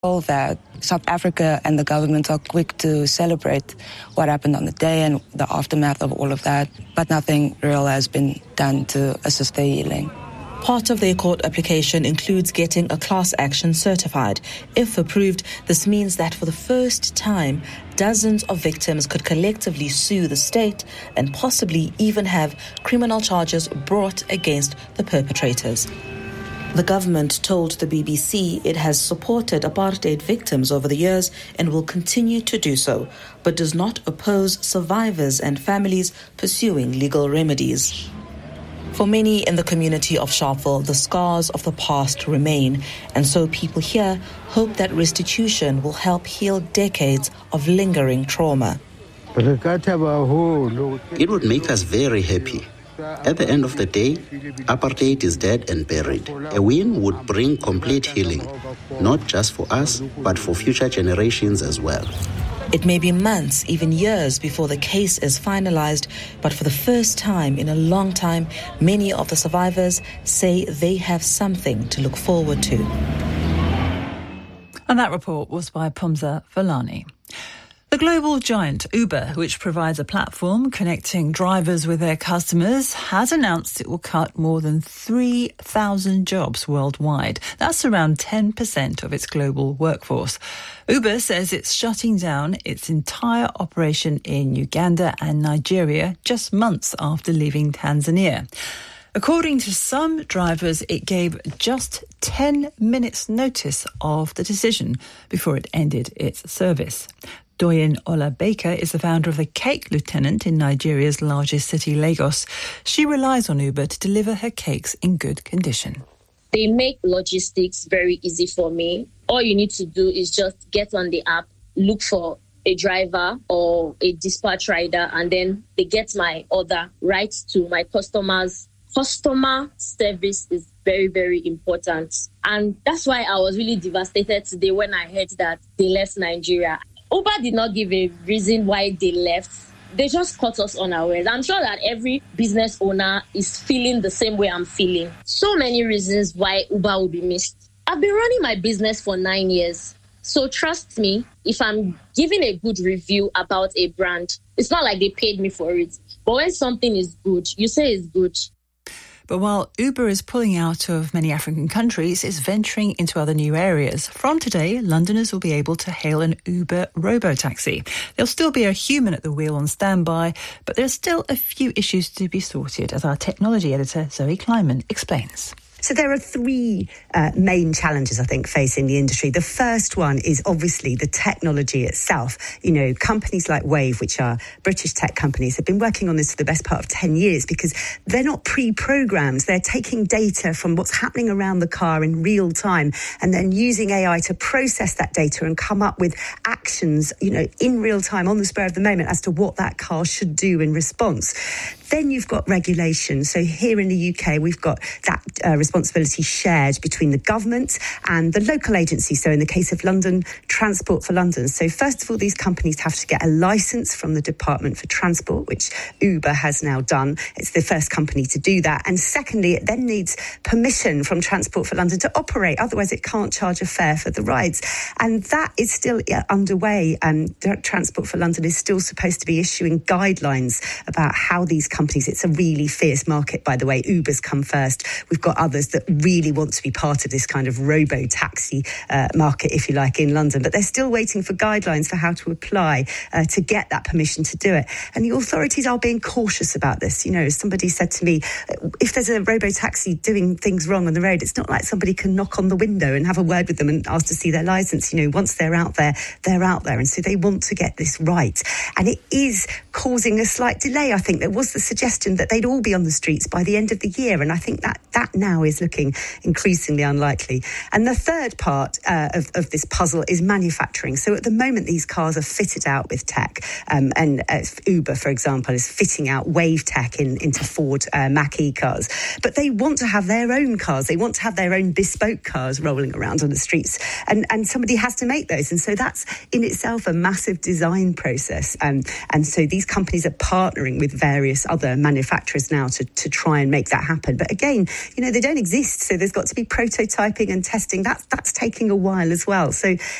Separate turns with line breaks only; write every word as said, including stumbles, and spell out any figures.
All that South Africa and the government are quick to celebrate what happened on the day and the aftermath of all of that, but nothing real has been done to assist their healing.
Part of their court application includes getting a class action certified. If approved, this means that for the first time, dozens of victims could collectively sue the state and possibly even have criminal charges brought against the perpetrators. The government told the B B C it has supported apartheid victims over the years and will continue to do so, but does not oppose survivors and families pursuing legal remedies. For many in the community of Sharpeville, the scars of the past remain, and so people here hope that restitution will help heal decades of lingering trauma.
It would make us very happy. At the end of the day, apartheid is dead and buried. A win would bring complete healing, not just for us, but for future generations as well.
It may be months, even years, before the case is finalized, but for the first time in a long time, many of the survivors say they have something to look forward to.
And that report was by Pumza Valani. The global giant Uber, which provides a platform connecting drivers with their customers, has announced it will cut more than three thousand jobs worldwide. That's around ten percent of its global workforce. Uber says it's shutting down its entire operation in Uganda and Nigeria just months after leaving Tanzania. According to some drivers, it gave just ten minutes notice of the decision before it ended its service. Doyin Ola Baker is the founder of the Cake Lieutenant in Nigeria's largest city, Lagos. She relies on Uber to deliver her cakes in good condition.
They make logistics very easy for me. All you need to do is just get on the app, look for a driver or a dispatch rider, and then they get my order right to my customers. Customer service is very, very important. And that's why I was really devastated today when I heard that they left Nigeria. Uber did not give a reason why they left. They just caught us unawares. I'm sure that every business owner is feeling the same way I'm feeling. So many reasons why Uber will be missed. I've been running my business for nine years. So trust me, if I'm giving a good review about a brand, it's not like they paid me for it. But when something is good, you say it's good.
But while Uber is pulling out of many African countries, it's venturing into other new areas. From today, Londoners will be able to hail an Uber robo-taxi. There'll still be a human at the wheel on standby, but there's still a few issues to be sorted, as our technology editor, Zoe Kleiman, explains.
So there are three uh, main challenges, I think, facing the industry. The first one is obviously the technology itself. You know, companies like Wave, which are British tech companies, have been working on this for the best part of ten years because they're not pre-programmed. They're taking data from what's happening around the car in real time and then using A I to process that data and come up with actions, you know, in real time, on the spur of the moment, as to what that car should do in response. Then you've got regulation. So here in the U K, we've got that uh, responsibility shared between the government and the local agency. So in the case of London, Transport for London. So first of all, these companies have to get a licence from the Department for Transport, which Uber has now done. It's the first company to do that. And secondly, it then needs permission from Transport for London to operate. Otherwise, it can't charge a fare for the rides. And that is still underway. And Transport for London is still supposed to be issuing guidelines about how these companies Companies. It's a really fierce market, by the way. Uber's come first. We've got others that really want to be part of this kind of robo-taxi uh, market, if you like, in London. But they're still waiting for guidelines for how to apply uh, to get that permission to do it. And the authorities are being cautious about this. You know, somebody said to me, if there's a robo-taxi doing things wrong on the road, it's not like somebody can knock on the window and have a word with them and ask to see their licence. You know, once they're out there, they're out there. And so they want to get this right. And it is causing a slight delay, I think. There was the suggestion that they'd all be on the streets by the end of the year. And I think that that now is looking increasingly unlikely. And the third part uh, of, of this puzzle is manufacturing. So at the moment, these cars are fitted out with tech. Um, and uh, Uber, for example, is fitting out Wave tech in, into Ford uh, Mach-E cars. But they want to have their own cars. They want to have their own bespoke cars rolling around on the streets. And, and somebody has to make those. And so that's in itself a massive design process. Um, and so these companies are partnering with various other other manufacturers now to, to try and make that happen. But again, you know, they don't exist. So there's got to be prototyping and testing. That's, that's taking a while as well. So